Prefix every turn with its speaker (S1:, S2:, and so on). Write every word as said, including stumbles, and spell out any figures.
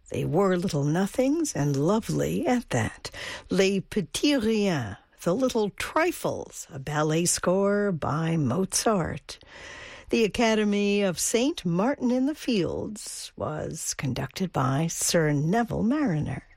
S1: They were little nothings, and lovely at that. Les Petits Riens, The Little Trifles, a ballet score by Mozart. The Academy of Saint Martin in the Fields was conducted by Sir Neville Mariner.